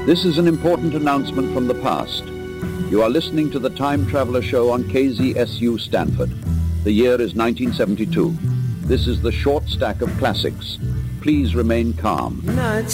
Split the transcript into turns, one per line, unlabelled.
This is an important announcement from the past. You are listening to the Time Traveler Show on KZSU Stanford. The year is 1972. This is the short stack of classics. Please remain calm.